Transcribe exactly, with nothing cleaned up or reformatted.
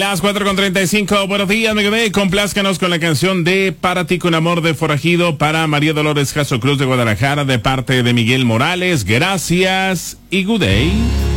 Las cuatro con treinta y cinco, buenos días, Miguel Day. Complázcanos con la canción de Para ti con amor de Forajido para María Dolores Jasso Cruz de Guadalajara de parte de Miguel Morales. Gracias y good day.